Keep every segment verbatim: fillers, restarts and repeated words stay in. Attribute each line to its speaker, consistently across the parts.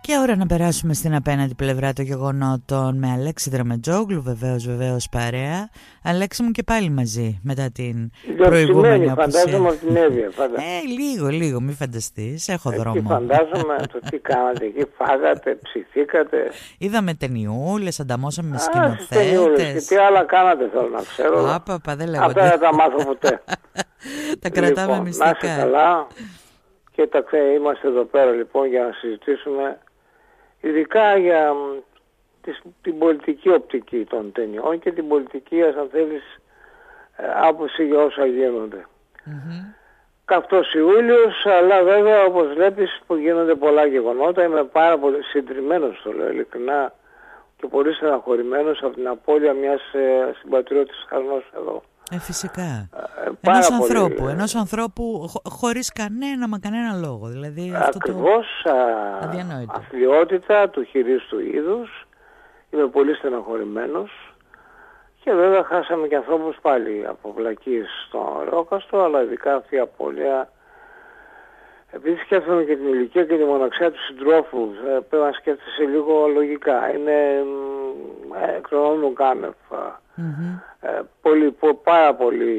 Speaker 1: Και ώρα να περάσουμε στην απέναντι πλευρά των γεγονότων με Αλέξη Δραμετζόγλου, βεβαίως, βεβαίως παρέα. Αλέξη μου και πάλι μαζί μετά την προηγούμενη απουσία.
Speaker 2: Φαντάζομαι από την Εύβοια.
Speaker 1: Ε, λίγο, λίγο, μη φανταστείς, έχω
Speaker 2: εκεί
Speaker 1: δρόμο.
Speaker 2: Φαντάζομαι το τι κάνατε, εκεί φάγατε, ψηθήκατε.
Speaker 1: Είδαμε ταινιούλες, ανταμώσαμε με σκηνοθέτες.
Speaker 2: Ταινιούλες, και τι άλλα κάνατε θέλω να ξέρω.
Speaker 1: Άπαπα, δεν λέγονται.
Speaker 2: Αυτά δεν τα μάθω ποτέ.
Speaker 1: Τα κρατάμε
Speaker 2: λοιπόν,
Speaker 1: μυστικά.
Speaker 2: Να είστε καλά. Και τα ξέ, είμαστε εδώ πέρα λοιπόν για να συζητήσουμε ειδικά για τις, την πολιτική οπτική των ταινιών και την πολιτική, αν θέλεις, άποψη για όσα γίνονται. Mm-hmm. Καυτός Ιούλιος, αλλά βέβαια όπως βλέπεις που γίνονται πολλά γεγονότα, είμαι πάρα πολύ συντριμμένος, το λέω ειλικρινά, και πολύ στεναχωρημένος από την απώλεια μιας ε, συμπατριώτης χαρνός εδώ.
Speaker 1: Ε, φυσικά.
Speaker 2: Ε,
Speaker 1: ενός
Speaker 2: πολύ,
Speaker 1: ανθρώπου,
Speaker 2: ε,
Speaker 1: ενός ανθρώπου χω, χωρίς κανένα μα κανένα λόγο. Δηλαδή,
Speaker 2: ακριβώς,
Speaker 1: αυτό το...
Speaker 2: αθλιότητα του χειρίστου είδους. Είμαι πολύ στεναχωρημένος. Και βέβαια χάσαμε και ανθρώπους πάλι από βλακίες στον Ρόκαστρο, αλλά ειδικά αυτή η απώλεια. Επειδή σκέφτομαι και την ηλικία και τη μοναξιά του συντρόφου, πρέπει να σκέφτεσαι λίγο λογικά. Είναι εκ των όνων κάνευ. Mm-hmm. Ε, πολύ, πο, πάρα πολύ.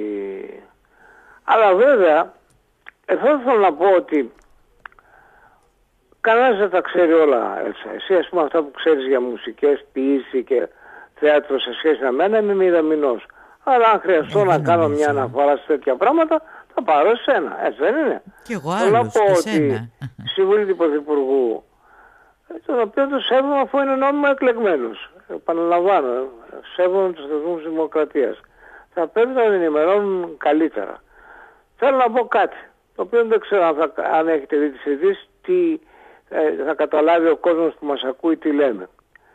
Speaker 2: Αλλά βέβαια, εδώ θέλω να πω ότι κανένας δεν τα ξέρει όλα, Έλσα. Εσύ, ας πούμε, αυτά που ξέρεις για μουσικές, ποίηση και θέατρο σε σχέση με μένα, είμαι μηδαμινός. Αλλά αν χρειαστώ ε, να κάνω μια αναφορά σε τέτοια πράγματα, θα πάρω εσένα. Έτσι δεν είναι?
Speaker 1: Και εγώ
Speaker 2: θέλω
Speaker 1: άλλους,
Speaker 2: να πω
Speaker 1: και
Speaker 2: ότι
Speaker 1: σένα.
Speaker 2: Συμβουλή του Πρωθυπουργού, τον οποίο το σέβομαι αφού είναι νόμιμα εκλεγμένος. Επαναλαμβάνω, σέβομαι τους θεσμούς δημοκρατίας. Θα πρέπει να την ενημερώνουν καλύτερα. Θέλω να πω κάτι, το οποίο δεν ξέρω αν, θα, αν έχετε δει τις ειδήσεις, τι ε, θα καταλάβει ο κόσμος που μας ακούει τι λέμε.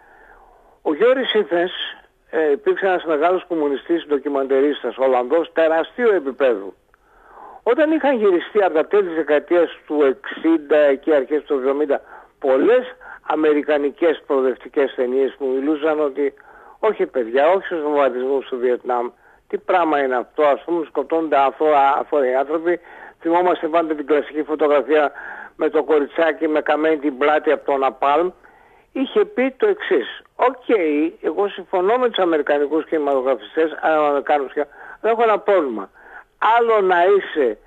Speaker 2: Ο Γιώρης Ήθες ε, υπήρξε ένας μεγάλος κομμουνιστής ντοκιμαντερίστας, Ολλανδός, τεραστίου επίπεδου. Όταν είχαν γυριστεί από τα τέλη της δεκαετίας του εξήντα και αρχές του εβδομήντα πολλές αμερικανικές προοδευτικές ταινίες που μιλούσαν ότι όχι παιδιά, όχι στους βομβαρδισμούς του Βιετνάμ, τι πράγμα είναι αυτό, ας πούμε σκοτώνονται αθώοι άνθρωποι. Θυμόμαστε πάντα την κλασική φωτογραφία με το κοριτσάκι με καμένη την πλάτη από τον Ναπάλμ. Είχε πει το εξής: οκ, okay, εγώ συμφωνώ με τους αμερικανικούς κινηματογραφιστές, αλλά δεν έχω ένα πρόβλημα. Άλλο να είσαι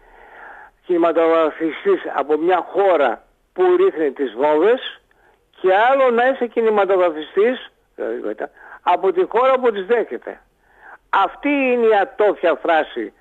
Speaker 2: κινηματογραφιστής από μια χώρα που ρίχνει τις βόμβες και άλλο να είσαι κινηματογραφιστής από τη χώρα που τις δέχεται. Αυτή είναι η ατόφια φράση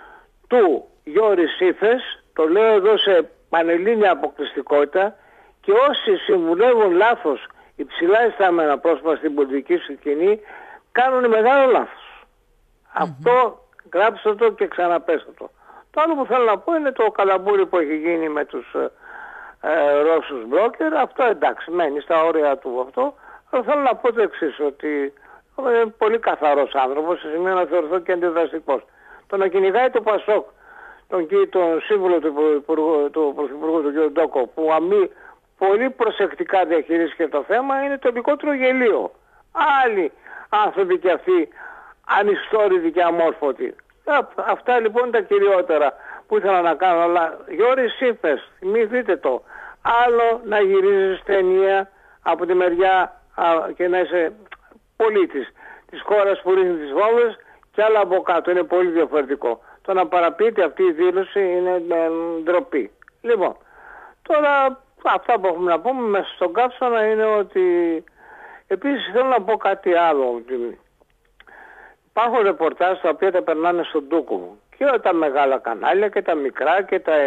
Speaker 2: του Γιώρης Ήθες, το λέω εδώ σε πανελλήνια αποκλειστικότητα, και όσοι συμβουλεύουν λάθος υψηλά ειστάμενα πρόσωπα στην πολιτική σκηνή κάνουν μεγάλο λάθος. Mm-hmm. Αυτό γράψτε το και ξαναπέστε το. Το άλλο που θέλω να πω είναι το καλαμπούρι που έχει γίνει με τους ε, ε, Ρώσους μπρόκερ. Αυτό εντάξει, μένει στα όρια του αυτό. Αλλά θέλω να πω το εξής, ότι είναι πολύ καθαρός άνθρωπος, σε σημείο να θεωρηθώ και αντιδραστικός. Το να κυνηγάει το Πασόκ, τον, τον σύμβουλο του Πρωθυπουργού, του Πρωθυπουργού, του κ. Ντόκο, που αμή πολύ προσεκτικά διαχειρίστηκε το θέμα, είναι το λιγότερο γελίο. Άλλοι άνθρωποι και αυτοί ανιστόρητοι και αμόρφωτοι. Αυτά λοιπόν είναι τα κυριότερα που ήθελα να κάνω. Αλλά Γιώρης Ήθες, θυμηθείτε το. Άλλο να γυρίζεις ταινία από τη μεριά α, και να είσαι πολίτης της χώρας που ρίχνει τις βόμβες, και άλλο από κάτω. Είναι πολύ διαφορετικό. Το να παραποιείται αυτή η δήλωση είναι ε, ντροπή. Λοιπόν, τώρα αυτά που έχουμε να πούμε μέσα στον καύσωνα είναι ότι επίσης θέλω να πω κάτι άλλο. Υπάρχουν ρεπορτάζ τα οποία τα περνάνε στον τούκο, και τα μεγάλα κανάλια και τα μικρά και τα,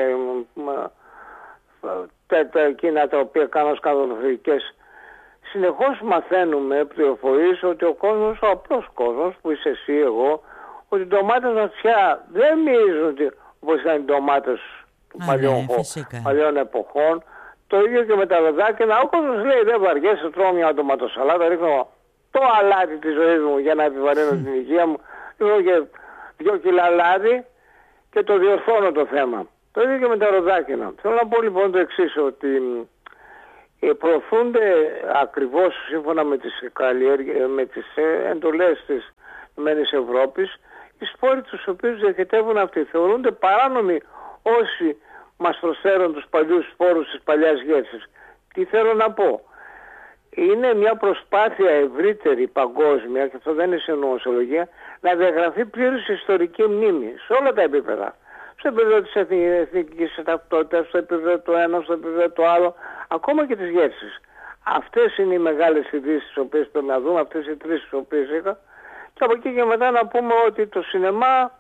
Speaker 2: τα, τα εκείνα τα οποία κάνουν σκανδαλοφιλικές. Συνεχώς μαθαίνουμε πληροφορίες ότι ο κόσμος, ο απλός κόσμος που είσαι εσύ, εγώ, ότι οι ντομάτες βαθιά δεν μυρίζουν όπως ήταν οι ντομάτες των παλιών, παλιών εποχών. Το ίδιο και με τα λαδάκια. Ο κόσμος λέει δεν βαριέσαι, τρώω μια ντοματοσαλάτα, ρίχνω το αλάτι της ζωής μου για να επιβαρύνω την υγεία μου, ρίχνω και δυο κιλά λάδι και το διορθώνω το θέμα. Το ίδιο και με τα ροδάκινα. Θέλω να πω λοιπόν το εξής, ότι προωθούνται ακριβώς σύμφωνα με τις, με τις εντολές της Ηνωμένης Ευρώπης οι σπόροι τους οποίους διαχετεύουν αυτοί. Θεωρούνται παράνομοι όσοι μας προσφέρουν τους παλιούς σπόρους της παλιάς γεύσης. Τι θέλω να πω. Είναι μια προσπάθεια ευρύτερη παγκόσμια, και αυτό δεν είναι συνωμοσιολογία, να διαγραφεί πλήρως ιστορική μνήμη σε όλα τα επίπεδα. Στο επίπεδο της εθνικής ταυτότητας, στο επίπεδο το ένα, στο επίπεδο το άλλο, ακόμα και τις γεύσεις. Αυτές είναι οι μεγάλες ειδήσεις τις οποίες πρέπει να δούμε, αυτές οι τρεις τις οποίες είχα. Και από εκεί και μετά να πούμε ότι το σινεμά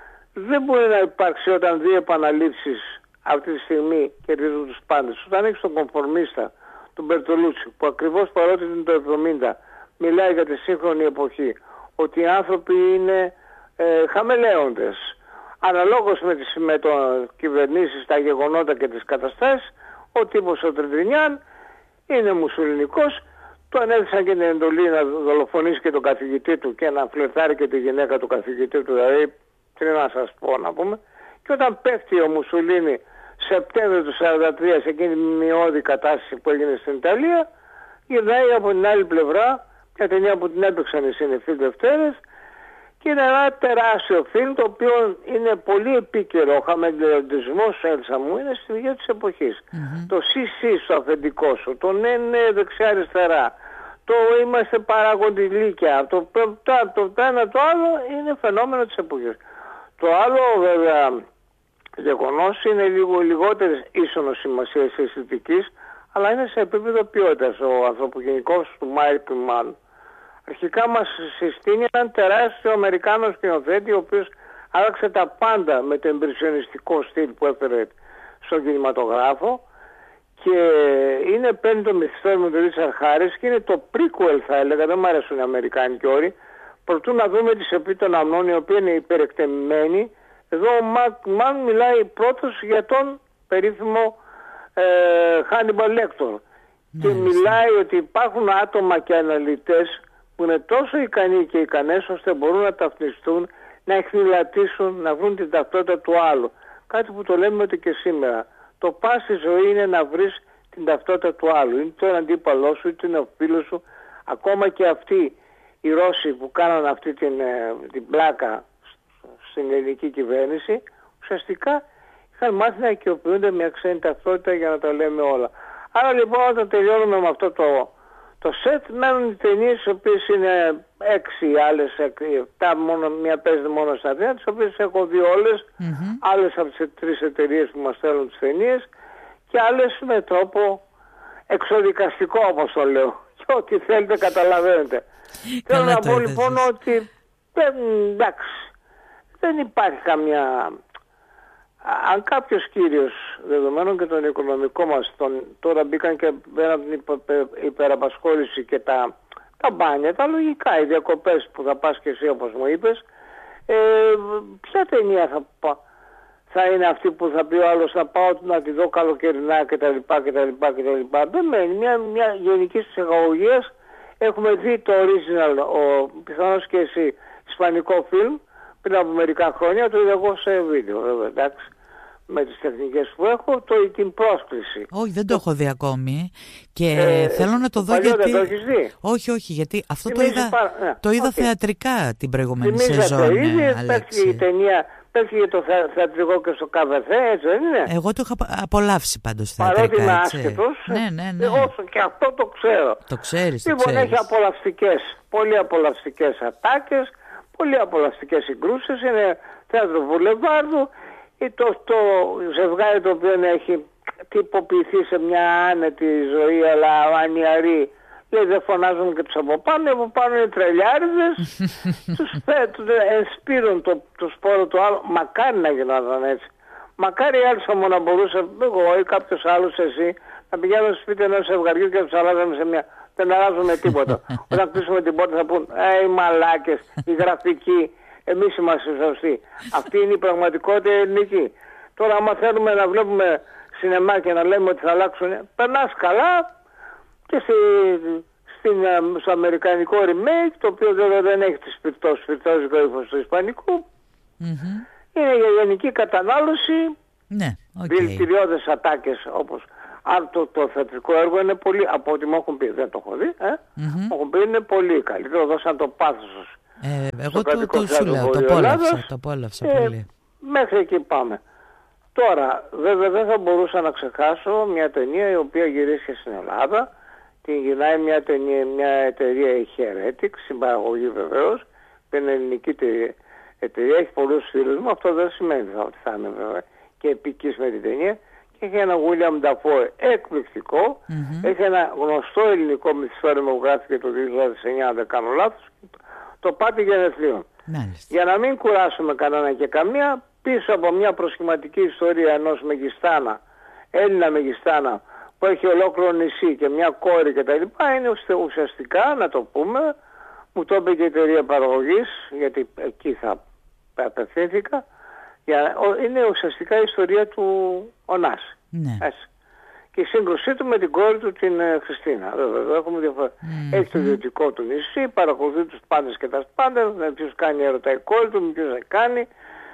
Speaker 2: δεν μπορεί να υπάρξει όταν δύο επαναλήψεις αυτή τη στιγμή κερδίζουν τους πάντες. Όταν έχεις τον κομφορμίστα, τον Μπερτολούτσι, που ακριβώς παρότι είναι το εβδομήντα, μιλάει για τη σύγχρονη εποχή, ότι οι άνθρωποι είναι ε, χαμελέοντες. Αναλόγως με τις με το, κυβερνήσεις, τα γεγονότα και τις καταστάσεις, ο τύπος ο Τρεντρινιάν είναι μουσουλινικός, του ανέδειξαν και την εντολή να δολοφονήσει και τον καθηγητή του και να φλερτάρει και τη γυναίκα του καθηγητή του, δηλαδή τι να σας πω να πούμε. Και όταν πέφτει ο Μουσουλίνι Σεπτέμβριο του σαράντα τρία σε εκείνη τη μειώδη κατάσταση που έγινε στην Ιταλία, γυρνάει από την άλλη πλευρά μια ταινία που την έπαιξαν οι Συνεφίλ Δευτέρες, και είναι ένα τεράστιο φιλμ το οποίο είναι πολύ επίκαιρο. Ο χαμελεοντισμός, Έλσα μου, είναι στην υγεία της εποχής. Mm-hmm. Το σι σι στο αφεντικό σου, το ναι ναι δεξιά-αριστερά, το είμαστε παράγοντι λύκεια, το, το, το, το ένα το άλλο είναι φαινόμενο της εποχής. Το άλλο βέβαια γεγονός είναι λίγο λιγότερης ίσονος σημασίας αισθητικής, αλλά είναι σε επίπεδο ποιότητας. Ο ανθρωπογενικός του Μάικλ Μαν αρχικά μας συστήνει έναν τεράστιο Αμερικάνο σκηνοθέτη, ο οποίος άλλαξε τα πάντα με το εμπρισιονιστικό στυλ που έφερε στον κινηματογράφο, και είναι παίρνει το μυθιστόρημα του Ρίτσαρντ Χάρις και είναι το prequel, θα έλεγα, δεν μου αρέσουν οι αμερικάνικοι όροι, προτού να δούμε τη σιωπή των αμνών, η οποία είναι υπερεκτεμμένη. Εδώ ο Μαν μιλάει πρώτος για τον περίφημο ε, Hannibal Lecter, mm. και μιλάει ότι υπάρχουν άτομα και αναλυτές που είναι τόσο ικανοί και ικανές ώστε μπορούν να ταυτιστούν, να εκνηλατήσουν, να βρουν την ταυτότητα του άλλου. Κάτι που το λέμε ότι και σήμερα. Το πας στη ζωή είναι να βρεις την ταυτότητα του άλλου. Είναι το αντίπαλό σου, είτε είναι ο φίλος σου. Ακόμα και αυτοί οι Ρώσοι που κάναν αυτή την, την πλάκα στην ελληνική κυβέρνηση, ουσιαστικά είχαν μάθει να οικειοποιούνται μια ξένη ταυτότητα για να τα λέμε όλα. Άρα λοιπόν όταν τελειώνουμε με αυτό το, το σετ, μένουν οι ταινίες, οι οποίες είναι έξι, άλλες επτά, μόνο, μία παίζεται μόνο στα δύο, τις οποίες έχω δει όλες, mm-hmm. άλλες από τις τρεις εταιρείες που μας στέλνουν τις ταινίες και άλλες με τρόπο εξοδικαστικό, όπως το λέω. Και ό,τι θέλετε καταλαβαίνετε. Θέλω να πω λοιπόν ότι δεν, εντάξει, δεν υπάρχει καμιά... Αν κάποιος κύριος, δεδομένων και των οικονομικών μας, τον, τώρα μπήκαν και πέρα από την υπεραπασχόληση και τα, τα μπάνια, τα λογικά, οι διακοπές που θα πας και εσύ όπως μου είπες, ε, ποια ταινία θα, θα είναι αυτή που θα πει ο άλλος να πάω να τη δω καλοκαιρινά κτλ. κτλ. Δεν μένει μια, μια γενική ψυχαγωγίας. Έχουμε δει το original, ο, πιθανώς και εσύ, ισπανικό φιλμ, πριν από μερικά χρόνια, το είδα εγώ σε βίντεο, βέβαια, εντάξει, με τις τεχνικές που έχω, το, την πρόσκληση.
Speaker 1: Όχι, δεν το έχω δει ακόμη και ε, θέλω να το δω γιατί...
Speaker 2: Δεν το έχεις δει.
Speaker 1: Όχι, όχι, γιατί αυτό το
Speaker 2: Θυμίζει
Speaker 1: είδα,
Speaker 2: πα... ναι,
Speaker 1: το είδα
Speaker 2: okay.
Speaker 1: θεατρικά την προηγούμενη
Speaker 2: Θυμίζατε
Speaker 1: σεζόν,
Speaker 2: ήδη,
Speaker 1: Αλέξη.
Speaker 2: Η ταινία πέφτει για το θεα, θεατρικό και στο ΚΑΒΕΘΕ, έτσι δεν είναι?
Speaker 1: Εγώ το είχα απολαύσει πάντως θεατρικά.
Speaker 2: Παρότι είμαι άσχετος,
Speaker 1: ναι, ναι, ναι.
Speaker 2: όσο και αυτό το ξέρω.
Speaker 1: Το ξέρεις, το
Speaker 2: Λοιπόν,
Speaker 1: ξέρεις.
Speaker 2: έχει απολαυστικές, πολύ απολαυστικές ατάκες, πολύ απολαυστικές συγκρούσεις, είναι θέατρο Βουλεβάρδου, το, το ζευγάρι το οποίο έχει τυποποιηθεί σε μια άνετη ζωή αλλά ανιαρή, λέει δεν φωνάζουν και τους από πάνω, από πάνω είναι τρελιάριδες, τους, τους ενспήρουν το, το σπόρο του άλλου, μακάρι να γινόταν έτσι. Μακάρι άλλος θα να μπορούσε, εγώ ή κάποιος άλλος εσύ, να πηγαίνουν στο σπίτι ενός ζευγαριού και να τους αλλάζαμε σε μια... Δεν αλλάζουμε τίποτα. Όταν κλείσουμε την πόρτα θα πούν «Ε, οι μαλάκες, οι γραφικοί, εμείς είμαστε σωστοί». Αυτή είναι η πραγματικότητα ελληνική. Τώρα άμα θέλουμε να βλέπουμε σινεμά και να λέμε ότι θα αλλάξουν, περνάς καλά και στη, στην, στο αμερικανικό remake, το οποίο βέβαια δεν έχει τη σπιρτός, σπιρτόζικο ύφος του ισπανικού. Mm-hmm. Είναι για γενική κατανάλωση,
Speaker 1: ναι, okay.
Speaker 2: δηλητηριώδες ατάκες όπως... Αν το, το θεατρικό έργο είναι πολύ, από ό,τι μου έχουν πει, δεν το έχω δει, ε? mm-hmm. μου έχουν πει είναι πολύ καλύτερο, δώσαν το πάθος.
Speaker 1: Ε, εγώ το, το σου λέω, το απόλαυσα, το απόλαυσα
Speaker 2: ε,
Speaker 1: πολύ.
Speaker 2: Μέχρι εκεί πάμε. Τώρα, βέβαια δεν θα μπορούσα να ξεχάσω μια ταινία η οποία γυρίστηκε στην Ελλάδα. Την γυρνάει μια, ταινία, μια εταιρεία, η Heretics, συμπαραγωγή βεβαίως, που είναι ελληνική εταιρεία, έχει πολλούς φίλους μου. Αυτό δεν σημαίνει ότι θα είναι βέβαια και επικής με την ταινία. Και έχει ένα William Dafoe εκπληκτικό, mm-hmm. έχει ένα γνωστό ελληνικό μυθιστόρημα που γράφηκε το δύο χιλιάδες εννιά, αν δεν κάνω λάθος, το Πάτη Γενεθλίων.
Speaker 1: Μάλιστα.
Speaker 2: Για να μην κουράσουμε κανένα και καμία, πίσω από μια προσχηματική ιστορία ενός μεγιστάνα, Έλληνα μεγιστάνα, που έχει ολόκληρο νησί και μια κόρη κτλ. Είναι ουσιαστικά, να το πούμε, μου το είπε και η εταιρεία παραγωγής, γιατί εκεί θα απευθύνθηκα, είναι ουσιαστικά η ιστορία του Ωνάση.
Speaker 1: Ναι.
Speaker 2: Έτσι. Και η σύγκρουσή του με την κόρη του την ε, Χριστίνα. Βέβαια, έχουμε διαφορά. Mm-hmm. Έχει το ιδιωτικό του νησί, παρακολουθεί τους πάντες και τα σπάντα, με ποιους κάνει έρωτα η κόρη του, με ποιους δεν κάνει.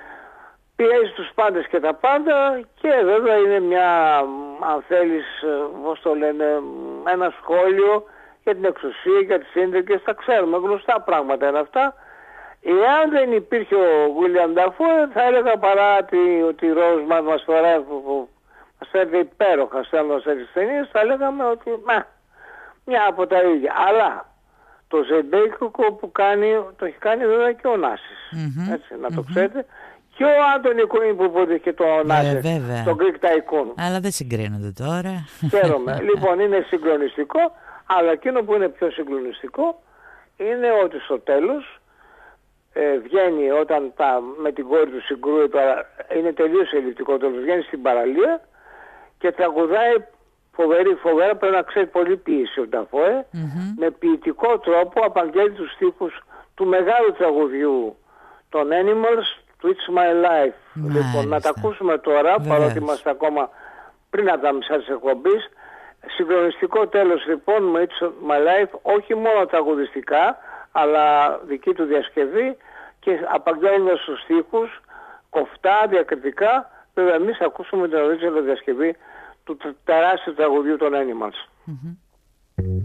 Speaker 2: Πιέζει τους πάντες και τα πάντα και βέβαια είναι μια, αν θέλεις, πώς το λένε, ένα σχόλιο για την εξουσία, για τις σύνδεκες, τα ξέρουμε, γνωστά πράγματα είναι αυτά. Εάν δεν υπήρχε ο William Dafoe, θα έλεγα παρά ότι η Ρόσμαν μας φοράει, μας φέρνει υπέροχα στέλνοντας τέτοιες ταινίες, θα λέγαμε ότι μα, μια από τα ίδια. Αλλά το Ζεμπέικοκο που κάνει, το έχει κάνει βέβαια και ο Νάσης. Mm-hmm. Έτσι, να το mm-hmm. ξέρετε. Και ο Άντωνι Κουίν που υποδείχε το Νάση, yeah, το Greek Tycoon.
Speaker 1: Αλλά δεν συγκρίνονται τώρα.
Speaker 2: Χαίρομαι. Λοιπόν, είναι συγκλονιστικό, αλλά εκείνο που είναι πιο συγκλονιστικό είναι ότι στο τέλος ε, βγαίνει όταν τα, με την κόρη του συγκρούεται, είναι τελείως ελλειπτικό τέλος, βγαίνει στην παραλία και τραγουδάει φοβερή, φοβερά, πρέπει να ξέρει πολύ ποίηση ο Νταφόε, mm-hmm. με ποιητικό τρόπο απαγγέλει τους στίχους του μεγάλου τραγουδιού των Animals, It's My Life.
Speaker 1: Μάλιστα.
Speaker 2: Λοιπόν, να τα ακούσουμε τώρα, Βεβαίως. Παρότι είμαστε ακόμα πριν από τα μισά της εκπομπής. Συγκλονιστικό τέλος λοιπόν με It's My Life, όχι μόνο τραγουδιστικά, αλλά δική του διασκευή και απαγγέλλοντας τους στίχους, κοφτά, διακριτικά. Βέβαια εμείς ακούσουμε την original διασκευή του τεράστιου τραγουδιού των Animals. Mm-hmm.